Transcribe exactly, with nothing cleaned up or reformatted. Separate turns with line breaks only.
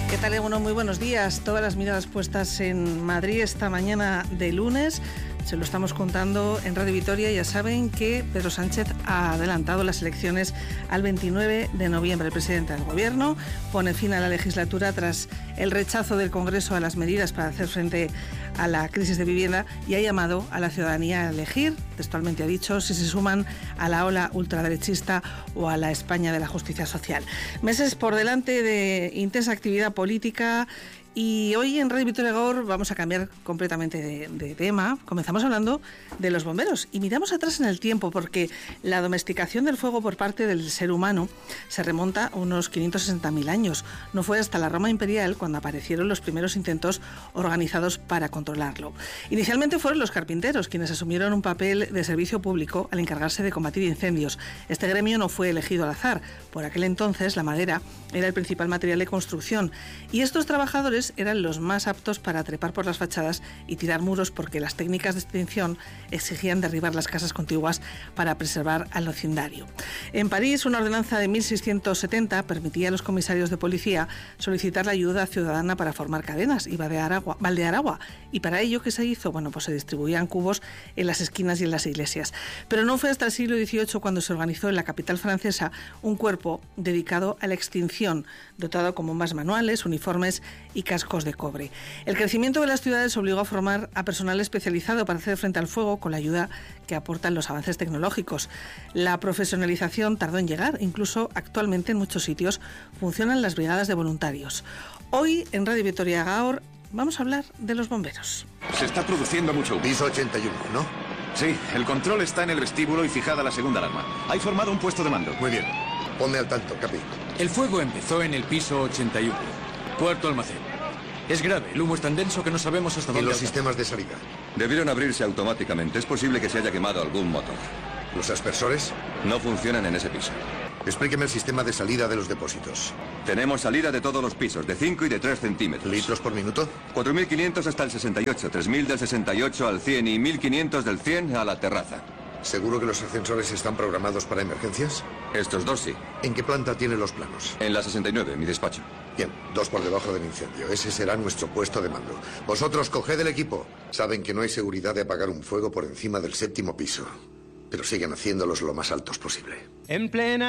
¿Qué tal? Bueno, muy buenos días. Todas las miradas puestas en Madrid esta mañana de lunes. Se lo estamos contando en Radio Vitoria. Ya saben que Pedro Sánchez ha adelantado las elecciones al veintinueve de noviembre. El presidente del Gobierno pone fin a la legislatura tras el rechazo del Congreso a las medidas para hacer frente a la crisis de vivienda y ha llamado a la ciudadanía a elegir, textualmente ha dicho, si se suman a la ola ultraderechista o a la España de la justicia social. Meses por delante de intensa actividad política. Y hoy en Radio Vitoria Gaur vamos a cambiar completamente de, de tema. Comenzamos hablando de los bomberos y miramos atrás en el tiempo porque la domesticación del fuego por parte del ser humano se remonta a unos quinientos sesenta mil años. No fue hasta la Roma imperial cuando aparecieron los primeros intentos organizados para controlarlo. Inicialmente fueron los carpinteros quienes asumieron un papel de servicio público al encargarse de combatir incendios. Este gremio no fue elegido al azar. Por aquel entonces la madera era el principal material de construcción y estos trabajadores eran los más aptos para trepar por las fachadas y tirar muros porque las técnicas de extinción exigían derribar las casas contiguas para preservar al vecindario. En París, una ordenanza de mil seiscientos setenta permitía a los comisarios de policía solicitar la ayuda ciudadana para formar cadenas y baldear agua, baldear agua. Y para ello, ¿qué se hizo? Bueno, pues se distribuían cubos en las esquinas y en las iglesias. Pero no fue hasta el siglo dieciocho cuando se organizó en la capital francesa un cuerpo dedicado a la extinción, dotado con bombas manuales, uniformes y cascos de cobre. El crecimiento de las ciudades obligó a formar a personal especializado para hacer frente al fuego con la ayuda que aportan los avances tecnológicos. La profesionalización tardó en llegar, incluso actualmente en muchos sitios funcionan las brigadas de voluntarios. Hoy en Radio Vitoria Gaur vamos a hablar de los bomberos.
Se está produciendo mucho humo.
Piso ochenta y uno, ¿no?
Sí, el control está en el vestíbulo y fijada la segunda alarma. Hay formado un puesto de mando.
Muy bien. Ponme al tanto, Capi.
El fuego empezó en el piso ochenta y uno, cuarto almacén. Es grave, el humo es tan denso que no sabemos hasta
¿Y
dónde...
los sistemas de salida?
Debieron abrirse automáticamente. Es posible que se haya quemado algún motor.
¿Los aspersores?
No funcionan en ese piso.
Explíqueme el sistema de salida de los depósitos.
Tenemos salida de todos los pisos, de cinco y de tres centímetros.
¿Litros por minuto?
cuatro mil quinientos hasta el sesenta y ocho, tres mil del sesenta y ocho al cien y mil quinientos del cien a la terraza.
¿Seguro que los ascensores están programados para emergencias?
Estos dos sí.
¿En qué planta tiene los planos?
En la sesenta y nueve, mi despacho.
Bien, dos por debajo del incendio. Ese será nuestro puesto de mando. Vosotros coged el equipo. Saben que no hay seguridad de apagar un fuego por encima del séptimo piso. Pero siguen haciéndolos lo más altos posible.
En plena